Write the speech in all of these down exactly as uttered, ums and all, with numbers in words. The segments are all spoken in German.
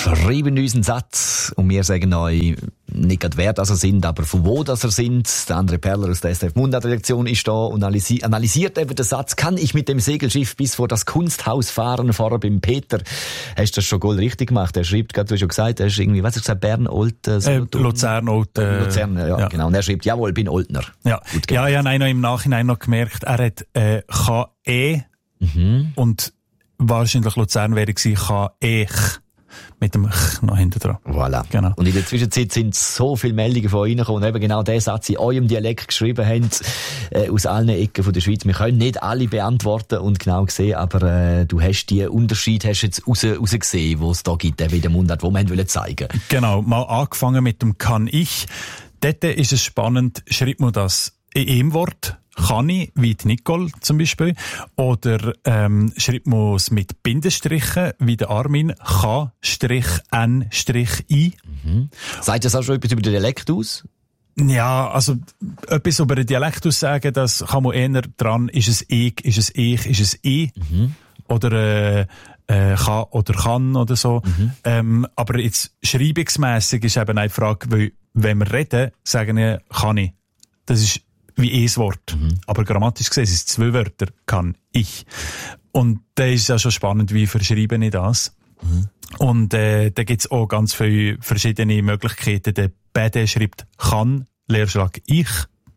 schreiben uns einen Satz und wir sagen euch nicht gerade wer das er sind, aber von wo das er sind. Der André Perler aus der S D F Mundart-Redaktion ist da und analysi- analysiert eben den Satz: Kann ich mit dem Segelschiff bis vor das Kunsthaus fahren? Vorher beim Peter. Hast du das schon goal richtig gemacht? Er schreibt, gerade du hast schon gesagt, er ist irgendwie, was hast du gesagt, Bern, Olten? So äh, Luzern, Olten. Äh, Luzern, ja, ja, genau. Und er schreibt, jawohl, bin Oldner. Ja, Gut, ja, ich habe noch im Nachhinein noch gemerkt, er hat äh, K E mhm. und wahrscheinlich Luzern wäre gewesen K E Ch. Mit dem Ch noch hinten dran. Voilà. Genau. Und in der Zwischenzeit sind so viele Meldungen von euch reingekommen und eben genau den Satz in eurem Dialekt geschrieben haben, äh, aus allen Ecken von der Schweiz. Wir können nicht alle beantworten und genau sehen, aber äh, du hast die Unterschied hast jetzt raus, raus gesehen, wo es da gibt, wie der Mundart, wo wir wollen zeigen. Genau, mal angefangen mit dem «Kann ich». Dort ist es spannend, schreibt man das in einem Wort, «Kann ich», wie die Nicole zum Beispiel, oder ähm, schreibt man es mit Bindestrichen, wie der Armin, K-N-I. Mhm. Sagt das auch schon etwas über den Dialekt aus? Ja, also etwas über den Dialekt aussagen, das kann man eher dran, ist es ich, ist es ich, ist es ich, mhm. oder äh, äh, kann oder kann oder so. Mhm. Ähm, aber jetzt schreibungsmässig ist eben eine Frage, weil wenn wir reden, sagen wir «kann ich». Das ist wie ein Wort. Mhm. Aber grammatisch gesehen sind es zwei Wörter. «Kann ich». Und da ist ja schon spannend, wie verschreibe ich das. Mhm. Und äh, da gibt's auch ganz viele verschiedene Möglichkeiten. Der B D schreibt «kann», Leerschlag «ich».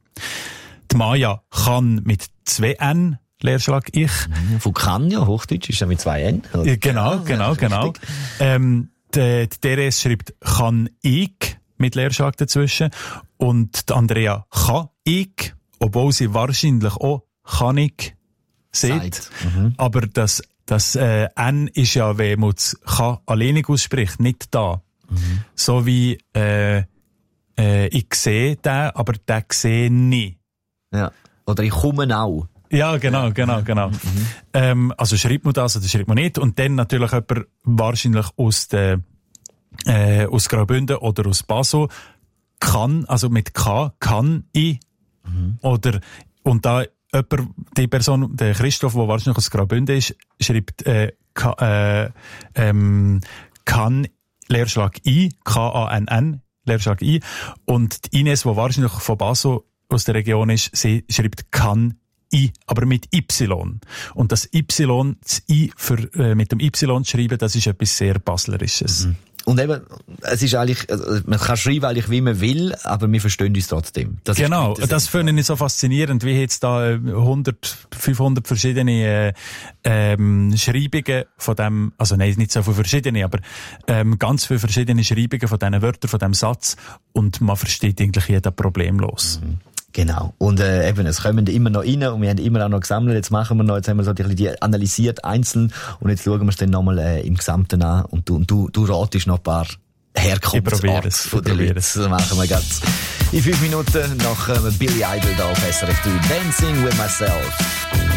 Die Maja «kann» mit zwei N, Leerschlag «ich». Mhm. Von «kann» ja, Hochdeutsch ist ja mit zwei N. Ja, genau, ja, genau, genau. Ähm, die, die Therese schreibt «kann ich», mit Leerschlag dazwischen. Und die Andrea «kann ich», obwohl sie wahrscheinlich auch «kann ich» sieht. Mhm. Aber das, das äh, N ist ja, wenn man das «kann» alleinig ausspricht, nicht da. Mhm. So wie äh, äh, «ich sehe den», aber «den sehe nicht». Ja. Oder «ich komme auch». Ja, genau, genau, genau. Mhm. Ähm, also schreibt man das oder schreibt man nicht. Und dann natürlich jemand wahrscheinlich aus der Äh, aus Graubünden oder aus Basel, kann, also mit K, kann ich, mhm. oder, und da jemand, die Person, der Christoph, der wahrscheinlich aus Graubünden ist, schreibt, äh, K, äh, ähm, kann, Leerschlag I, K A N N, Leerschlag I, und die Ines, die wahrscheinlich von Basel aus der Region ist, sie schreibt kann I, aber mit Y. Und das Y, das I für, äh, mit dem Y zu schreiben, das ist etwas sehr Baslerisches. Mhm. Und eben, es ist eigentlich, man kann schreiben eigentlich, wie man will, aber wir verstehen uns trotzdem. Das genau, ist, das, das finde ich so faszinierend, wie jetzt da hundert, fünfhundert verschiedene äh, ähm, Schreibungen von dem, also nein, nicht so viele verschiedene, aber ähm, ganz viele verschiedene Schreibungen von diesen Wörtern, von diesem Satz, und man versteht eigentlich jeden problemlos. Mhm. Genau. Und äh, eben, es kommen immer noch rein und wir haben immer auch noch gesammelt. Jetzt machen wir noch, jetzt haben wir so die, die analysiert einzeln und jetzt schauen wir es dann nochmal äh, im Gesamten an und du, und du, du ratest noch ein paar Herkunftsorte von den Leuten. Das machen wir ganz in fünf Minuten nach äh, Billy Idol da auf S R F drei. Dancing with Myself.